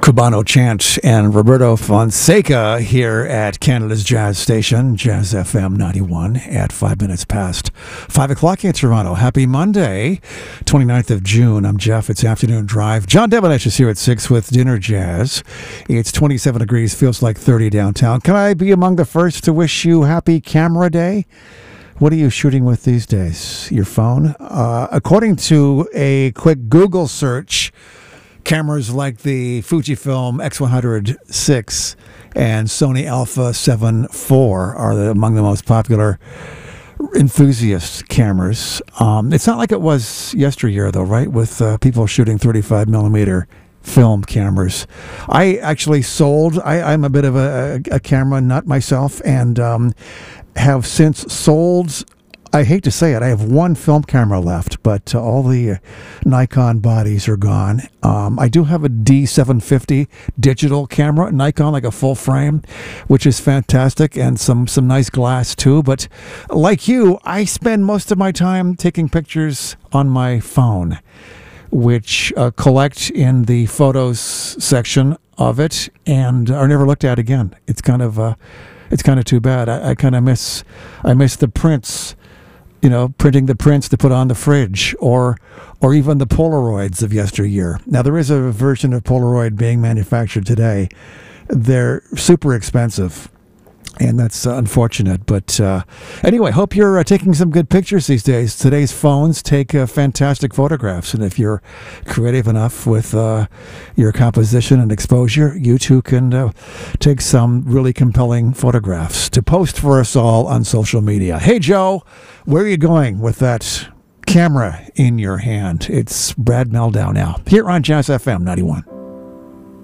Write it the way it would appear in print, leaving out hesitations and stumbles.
Cubano Chant and Roberto Fonseca here at Canada's Jazz Station, Jazz FM 91 at 5 minutes past 5 o'clock in Toronto. Happy Monday, 29th of June. I'm Jeff. It's Afternoon Drive. John Devonich is here at 6 with Dinner Jazz. It's 27 degrees, feels like 30 downtown. Can I be among the first to wish you happy Camera Day? What are you shooting with these days? Your phone? According to a quick Google search, cameras like the Fujifilm X100 and Sony Alpha 7 IV are among the most popular enthusiast cameras. It's not like it was yesteryear, though, right? With people shooting 35 millimeter film cameras. I actually sold. I'm a bit of a camera nut myself, and have since sold. I hate to say it, I have one film camera left, but all the Nikon bodies are gone. I do have a D750 digital camera, Nikon, like a full frame, which is fantastic, and some nice glass too. But like you, I spend most of my time taking pictures on my phone, which collect in the photos section of it and are never looked at again. It's kind of too bad. I kind of miss the prints. You know, printing the prints to put on the fridge, or even the Polaroids of yesteryear. Now, there is a version of Polaroid being manufactured today. They're super expensive, and that's unfortunate. But anyway, hope you're taking some good pictures these days. Today's phones take fantastic photographs, and if you're creative enough with your composition and exposure, you too can take some really compelling photographs to post for us all on social media. Hey, Joe, where are you going with that camera in your hand? It's Brad Meldau now, here on Jazz FM 91.